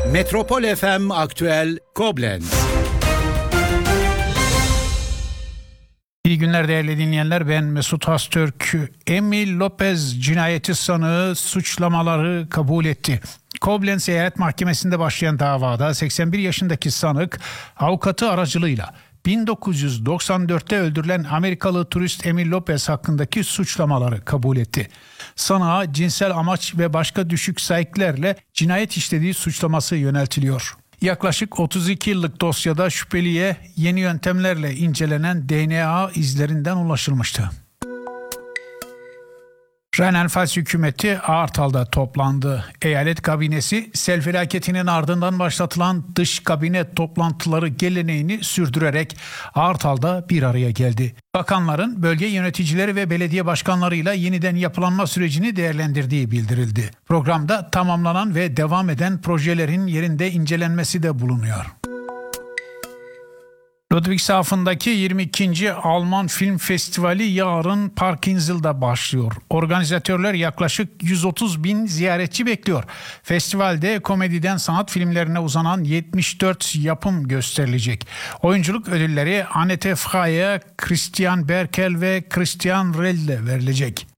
Metropol FM Aktüel Koblenz. İyi günler değerli dinleyenler, ben Mesut Hastürk. Emil Lopez cinayeti sanığı suçlamaları kabul etti. Koblenz Eyalet Mahkemesi'nde başlayan davada 81 yaşındaki sanık avukatı aracılığıyla 1994'te öldürülen Amerikalı turist Emil Lopez hakkındaki suçlamaları kabul etti. Sanığa cinsel amaç ve başka düşük saiklerle cinayet işlediği suçlaması yöneltiliyor. Yaklaşık 32 yıllık dosyada şüpheliye yeni yöntemlerle incelenen DNA izlerinden ulaşılmıştı. Rheinland-Pfalz hükümeti Aartal'da toplandı. Eyalet kabinesi sel felaketinin ardından başlatılan dış kabine toplantıları geleneğini sürdürerek Aartal'da bir araya geldi. Bakanların bölge yöneticileri ve belediye başkanlarıyla yeniden yapılanma sürecini değerlendirdiği bildirildi. Programda tamamlanan ve devam eden projelerin yerinde incelenmesi de bulunuyor. Ludwigshafen'daki 22. Alman Film Festivali yarın Parkinsel'da başlıyor. Organizatörler yaklaşık 130 bin ziyaretçi bekliyor. Festivalde komediden sanat filmlerine uzanan 74 yapım gösterilecek. Oyunculuk ödülleri Annette Freya, Christian Berkel ve Christian Rell'e verilecek.